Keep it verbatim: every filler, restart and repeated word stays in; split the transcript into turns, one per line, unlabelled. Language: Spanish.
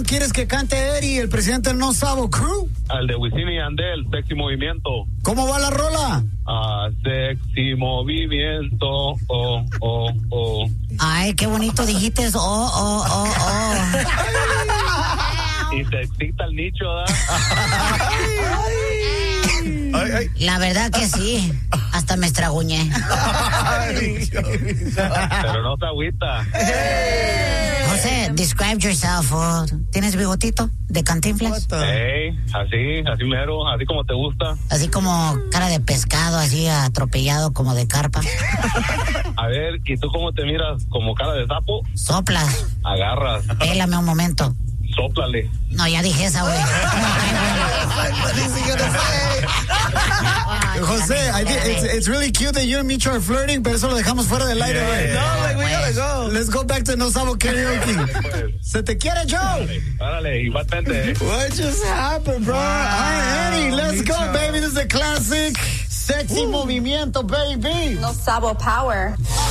quieres que cante Eddie, el presidente del No Sabo Crew?
Al de Wisin y Yandel, Sexy Movimiento.
¿Cómo va la rola?
Ah, Sexy Movimiento, oh, oh, oh.
Ay, qué bonito dijiste eso. Oh, oh, oh, oh.
Y te excita el nicho, ¿verdad?
Ay, ay.
La verdad que sí. Hasta me estraguñé.
Pero no te agüita.
José, describe yourself. Oh. ¿Tienes bigotito de Cantinflas?
Hey, así, así mero, así como te gusta.
Así como cara de pescado, así atropellado como de carpa.
A ver, ¿y tú cómo te miras? ¿Como cara de sapo?
Soplas.
Agarras,
Pélame un momento.
sóplale.
No, ya dije esa, güey.
José, I think it's, it's really cute that you and Micho are flirting, pero eso lo dejamos fuera del aire, güey.
No, like, we gotta go.
Let's go back to No Sabo Karaoke.
Pues,
Se te quiere, Joe.
árale, igualmente.
What just happened, bro? All right, Eddie, let's go, baby. This is a classic. Sexy Movimiento, baby.
No Sabo Power.